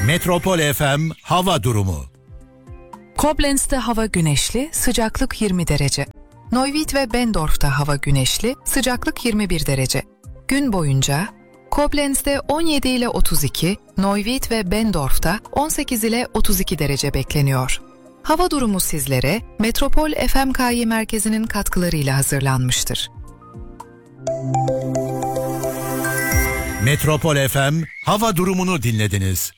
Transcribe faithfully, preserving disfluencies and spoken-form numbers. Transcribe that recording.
Metropol F M hava durumu. Koblenz'de hava güneşli, sıcaklık yirmi derece. Neuwied ve Bendorf'ta hava güneşli, sıcaklık yirmi bir derece. Gün boyunca Koblenz'de on yedi ile otuz iki, Neuwied ve Bendorf'ta on sekiz ile otuz iki derece bekleniyor. Hava durumu sizlere Metropol F M K Y merkezinin katkılarıyla hazırlanmıştır. Metropol F M hava durumunu dinlediniz.